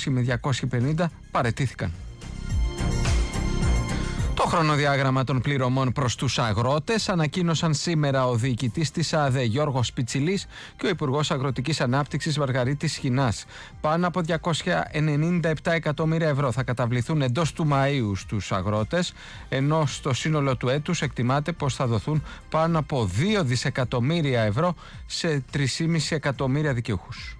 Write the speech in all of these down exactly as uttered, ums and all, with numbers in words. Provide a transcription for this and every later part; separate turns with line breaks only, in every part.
διακόσιοι με διακόσιοι πενήντα παραιτήθηκαν. Το χρονοδιάγραμμα των πληρωμών προς τους αγρότες ανακοίνωσαν σήμερα ο διοικητής της ΑΔΕ Γιώργος Πιτσιλής και ο Υπουργός Αγροτικής Ανάπτυξης Βαργαρίτης Σχοινάς. Πάνω από διακόσια ενενήντα επτά εκατομμύρια ευρώ θα καταβληθούν εντός του Μαΐου στους αγρότες, ενώ στο σύνολο του έτους εκτιμάται πως θα δοθούν πάνω από δύο δισεκατομμύρια ευρώ σε τρία κόμμα πέντε εκατομμύρια δικαιούχους.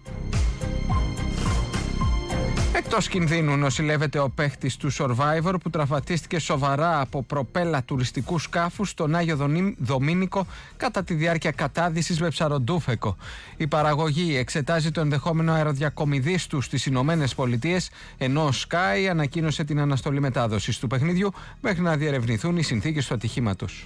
Εκτός κινδύνου νοσηλεύεται ο παίχτης του Survivor που τραυματίστηκε σοβαρά από προπέλα τουριστικού σκάφου στον Άγιο Δομήνικο κατά τη διάρκεια κατάδυσης με ψαροντούφεκο. Η παραγωγή εξετάζει το ενδεχόμενο αεροδιακομιδής του στις Ηνωμένες Πολιτείες, ενώ ο Sky ανακοίνωσε την αναστολή μετάδοσης του παιχνιδιού μέχρι να διερευνηθούν οι συνθήκες του ατυχήματος.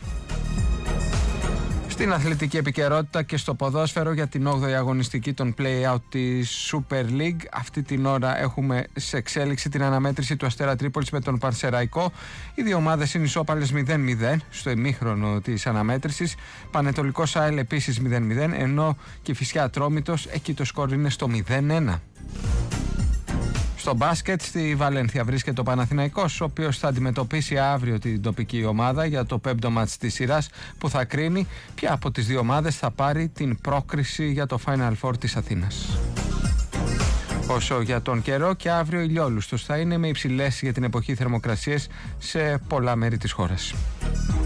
Στην αθλητική επικαιρότητα και στο ποδόσφαιρο για την όγδοη αγωνιστική των play-out της Super League. Αυτή την ώρα έχουμε σε εξέλιξη την αναμέτρηση του Αστέρα Τρίπολης με τον Πανσεραϊκό. Οι δύο ομάδες είναι ισόπαλες μηδέν μηδέν στο ημίχρονο της αναμέτρησης. Πανετολικός ΑΕΛ επίσης μηδέν μηδέν, ενώ Κηφισιά Ατρόμητος, εκεί το σκορ είναι στο μηδέν ένα. Στο μπάσκετ στη Βαλένθια βρίσκεται ο Παναθηναϊκός, ο οποίος θα αντιμετωπίσει αύριο την τοπική ομάδα για το πέμπτο μάτς της σειράς που θα κρίνει ποια από τις δύο ομάδες θα πάρει την πρόκριση για το Final Four της Αθήνας. Όσο για τον καιρό, και αύριο ηλιόλουστος θα είναι με υψηλές για την εποχή θερμοκρασίες σε πολλά μέρη της χώρας.